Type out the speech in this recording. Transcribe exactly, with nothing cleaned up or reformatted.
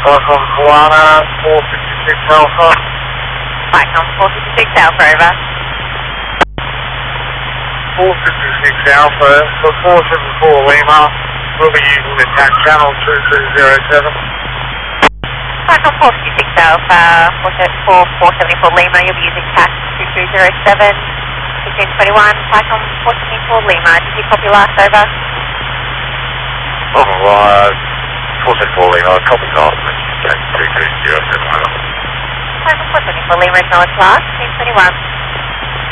Falcon Moana, four fifty-six Alpha. Falcon four fifty-six Alpha, over. four fifty-six Alpha, for four seventy-four Lima, we'll be using the tack channel two three zero seven. Falcon four fifty-six Alpha, four seventy-four Lima, you'll be using tack two three zero seven, fifteen twenty-one, Falcon four seventy-four Lima, did you copy last, over? Oh, uh, four seventy-four Lima, copy last, tack two three zero seven, over. Falcon four seventy-four Lima, acknowledge last, fifteen twenty-one.